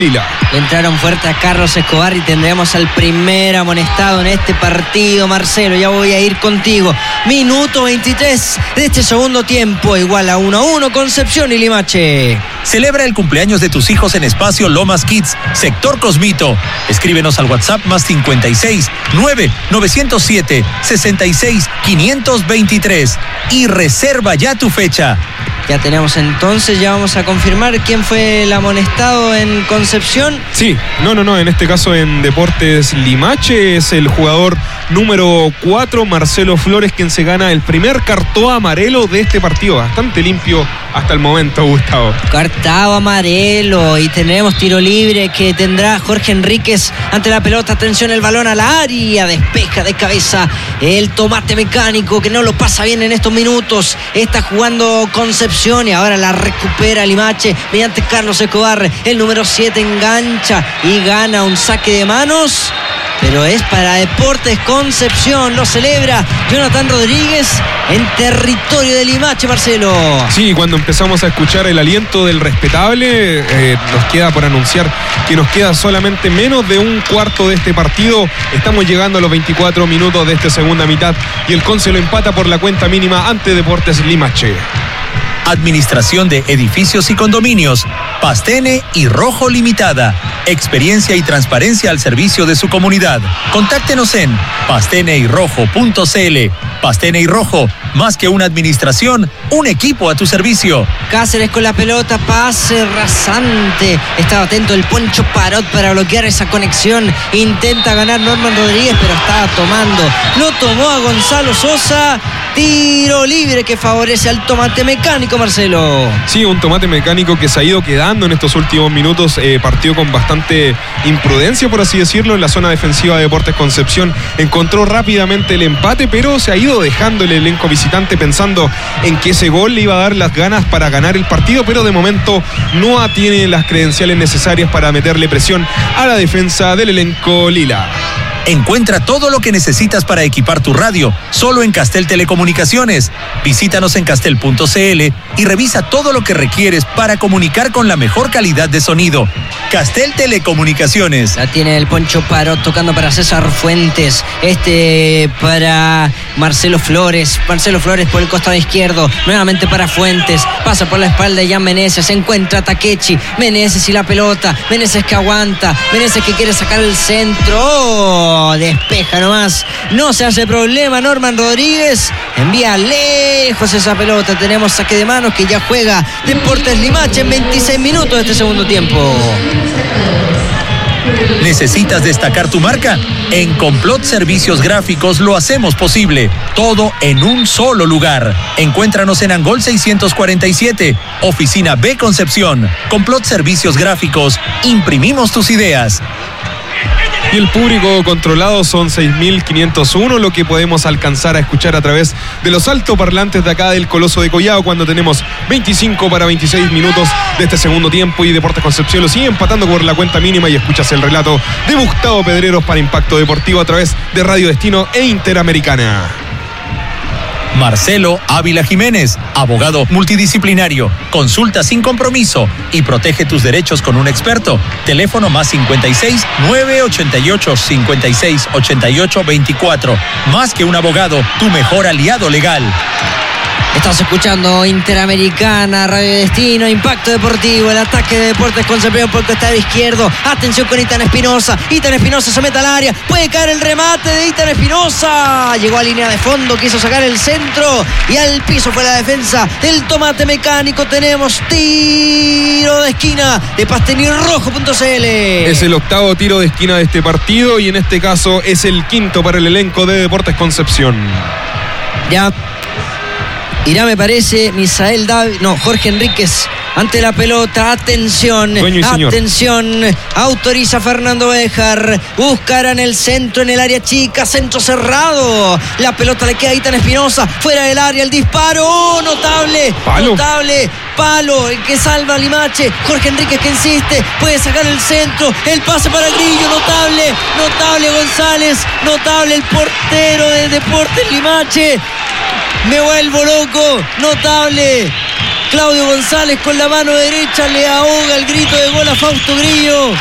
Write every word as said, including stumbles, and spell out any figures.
Lila. Entraron fuerte a Carlos Escobar y tendremos al primer amonestado en este partido. Marcelo, ya voy a ir contigo. Minuto veintitrés de este segundo tiempo, igual a uno a uno, Concepción y Limache. Celebra el cumpleaños de tus hijos en Espacio Lomas Kids, sector Cosmito. Escríbenos al WhatsApp más cincuenta y seis, nueve, novecientos siete, sesenta y seis, quinientos veintitrés y reserva ya tu fecha. Ya tenemos entonces, ya vamos a confirmar quién fue el amonestado en Concepción. Sí, no, no, no, en este caso en Deportes Limache es el jugador número cuatro, Marcelo Flores, quien se gana el primer cartón amarelo de este partido. Bastante limpio hasta el momento, Gustavo. Cartón amarelo, y tenemos tiro libre que tendrá Jorge Enríquez ante la pelota. Atención, el balón al área, despeja de cabeza el tomate mecánico, que no lo pasa bien en estos minutos. Está jugando Concepción y ahora la recupera Limache mediante Carlos Escobar. El número siete engancha y gana un saque de manos, pero es para Deportes Concepción. Lo celebra Jonathan Rodríguez en territorio de Limache, Marcelo. Sí, cuando empezamos a escuchar el aliento del respetable, eh, nos queda por anunciar que nos queda solamente menos de un cuarto de este partido. Estamos llegando a los veinticuatro minutos de esta segunda mitad y el Conce lo empata por la cuenta mínima ante Deportes Limache. Administración de Edificios y Condominios, Pastene y Rojo Limitada. Experiencia y transparencia al servicio de su comunidad. Contáctenos en pastene y rojo punto c l. Pastene y Rojo, más que una administración, un equipo a tu servicio. Cáceres con la pelota, pase rasante. Estaba atento el Poncho Parot para bloquear esa conexión. Intenta ganar Norman Rodríguez, pero estaba tomando. Lo tomó a Gonzalo Sosa. Tiro libre que favorece al tomate mecánico, Marcelo. Sí, un tomate mecánico que se ha ido quedando en estos últimos minutos. Eh, partido con bastante imprudencia, por así decirlo, en la zona defensiva de Deportes Concepción. Encontró rápidamente el empate, pero se ha ido dejando el elenco visitante pensando en que ese gol le iba a dar las ganas para ganar el partido, pero de momento no tiene las credenciales necesarias para meterle presión a la defensa del elenco lila. Encuentra todo lo que necesitas para equipar tu radio, solo en Castel Telecomunicaciones. Visítanos en castel punto c l y revisa todo lo que requieres para comunicar con la mejor calidad de sonido. Castel Telecomunicaciones. La tiene el Poncho Parot tocando para César Fuentes. Este para Marcelo Flores. Marcelo Flores por el costado izquierdo. Nuevamente para Fuentes. Pasa por la espalda de Jan Meneses. Se encuentra a Takechi. Meneses y la pelota. Meneses que aguanta. Meneses que quiere sacar el centro. ¡Oh! Despeja nomás. No se hace problema. Norman Rodríguez envía lejos esa pelota. Tenemos saque de manos que ya juega Deportes Limache en veintiséis minutos de este segundo tiempo. ¿Necesitas destacar tu marca? En Complot Servicios Gráficos lo hacemos posible. Todo en un solo lugar. Encuéntranos en Angol seiscientos cuarenta y siete, Oficina B Concepción. Complot Servicios Gráficos. Imprimimos tus ideas. Y el público controlado son seis mil quinientos uno, lo que podemos alcanzar a escuchar a través de los altoparlantes de acá del Coloso de Collao, cuando tenemos veinticinco para veintiséis minutos de este segundo tiempo y Deportes Concepción lo sigue empatando por la cuenta mínima. Y escuchas el relato de Gustavo Pedreros para Impacto Deportivo a través de Radio Destino e Interamericana. Marcelo Ávila Jiménez, abogado multidisciplinario. Consulta sin compromiso y protege tus derechos con un experto. Teléfono más cincuenta y seis, nueve ochenta y ocho, cincuenta y seis, ochenta y ocho, veinticuatro. Más que un abogado, tu mejor aliado legal. Estás escuchando Interamericana, Radio Destino, Impacto Deportivo, el ataque de Deportes Concepción por el costado izquierdo. Atención con Itan Espinosa. Itan Espinosa se mete al área. Puede caer el remate de Itan Espinosa. Llegó a línea de fondo, quiso sacar el centro y al piso fue la defensa del tomate mecánico. Tenemos tiro de esquina de pastene y rojo punto c l. Es el octavo tiro de esquina de este partido y en este caso es el quinto para el elenco de Deportes Concepción. Ya irá, me parece, Misael David, no, Jorge Enríquez ante la pelota. Atención, atención, autoriza Fernando Béjar. Buscará en el centro, en el área chica, centro cerrado. La pelota le queda a Itan Espinosa, fuera del área, el disparo, oh, notable, palo. notable, palo, el que salva a Limache. Jorge Enríquez que insiste, puede sacar el centro, el pase para Grillo, notable, notable González, notable el portero de Deportes Limache. Me vuelvo loco, notable. Claudio González con la mano derecha le ahoga el grito de gol a Fausto Grillo.